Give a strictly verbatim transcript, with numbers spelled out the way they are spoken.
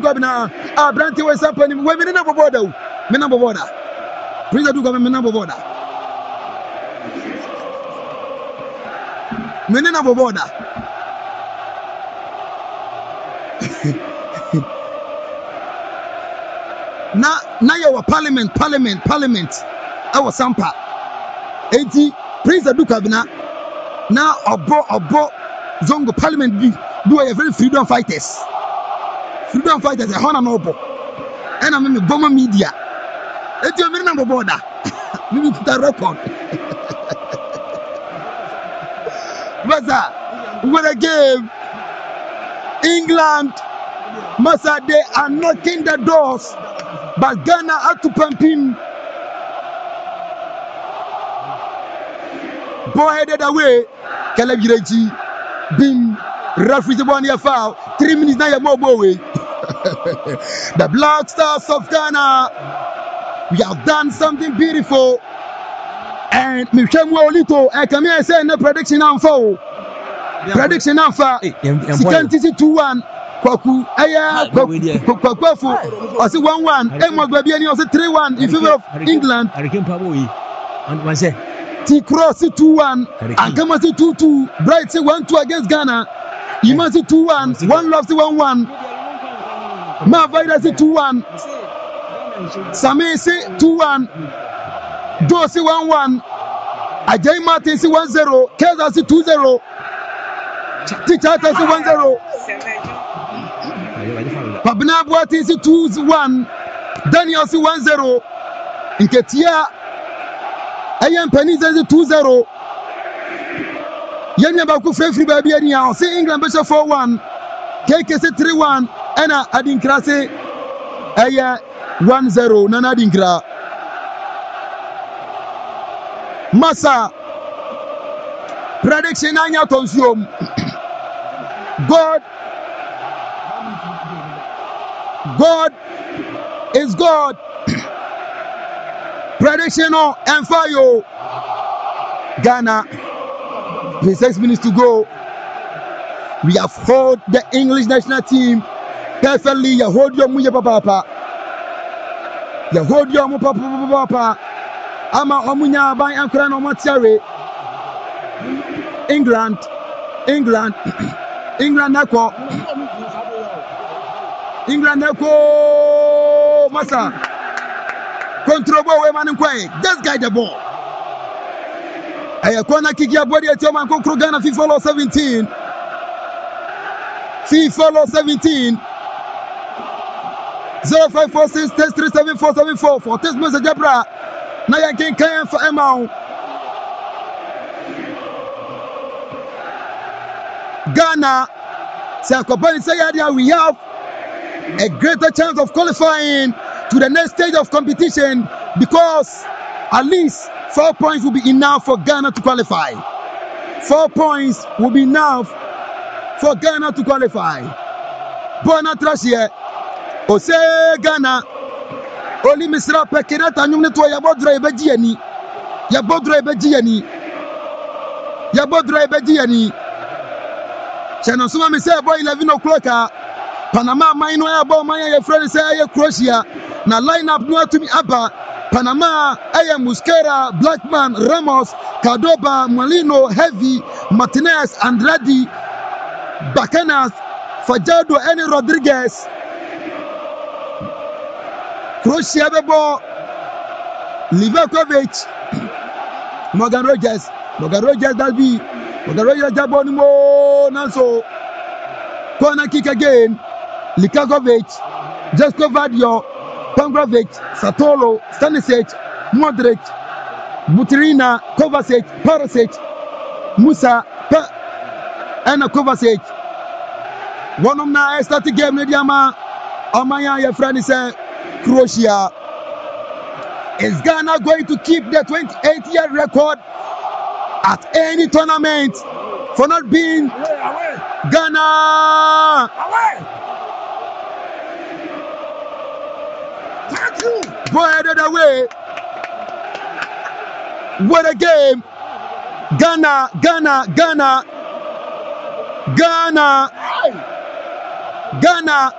Kabina, ah, Branty was happening. Women number border, me number border. Prince Duka, me number border. Me number border. Na na your parliament, parliament, parliament. Our Sampa. eighty Prince Duka Bina. Now obo obo zongo parliament be do a very freedom fighters. Freedom fighters a honor noble. And I'm in the bomber media. It's your number border. We need to put a record. What's that? What a game. England, Massa, they are knocking the doors, but Ghana are to pump him. Boy headed away. Kalabireji, Bim, referee one year foul. Three minutes now, you're more boy. The Black Stars of Ghana, we have done something beautiful. And Michel Molito, I come here and say no prediction on four. Prediction on four. Second T C two one. Kwaku, Aya, Kwaku, I see one one. Emma Baby, and you also three one in favor of England. I can probably and one say T Cross two one. And come on, two two. Bright say one two against Ghana. You must see two one. One love one one. Mavida say two one. Same say two one. Do say one one. Ajay Martin say one zero. Keza say two zero. Tichata say one zero. Pabna Boati say two one. Daniel say one zero. Nketia Ayan Peniza say two zero. Yenya Baku free baby anyhow. Say England Bishop four one. K K say three one. Ena Adinkra say Aya one zero. Nana Adinkra. Massa prediction anya consume. God God is God. Prediction on and fire. Ghana, with six minutes to go. We have held the English national team perfectly. You hold your muya papa. You hold your mu papa papa. Ama omunya ban ankra no matiare. England, England, England nako. England nako. Massa. Control ball we man kwai. Just guide the ball. Aya kona kick ya body at your man ko Ghana FIFA law seventeen. FIFA law seventeen. zero five four six three seven four seven four for test message bra. Na ya ken kan for Emma. Ghana say we have a greater chance of qualifying to the next stage of competition because at least four points will be enough for Ghana to qualify. Four points will be enough for Ghana to qualify. Bona Trashie, Ose Ghana, Oli Misra Pekinata, Nuneto Yabodra Begiani, Yabodra Begiani, Yabodra Begiani. Channel Suma me say boy eleven o'clock. Panama mine no about my friend say Croatia. Na line up no to me Abba. Panama Aya Musquera, Blackman, Ramos, Cordoba, Molino, Heavy, Martinez, Andrade, Bacanas, Fajardo, Eni Rodriguez. Croatia the ball. Livakovic, Morgan Rogers, Morgan Rogers that be. Morgan Rogers Jabonimo Nanso. Corner kick again. Likakovic, Jesko Vadio, Pangrovic, Satolo, Stanisic, Modric, Butrina, Kovacic, Parasic, Musa, pa- and Kovacic. One of my starting game, Mediama, Amaya, your friend is Croatia. Is Ghana going to keep the twenty-eight year record at any tournament for not being away, away. Ghana? Away. Thank you. Go ahead and away. What a game. Ghana, Ghana, Ghana, Ghana, Ghana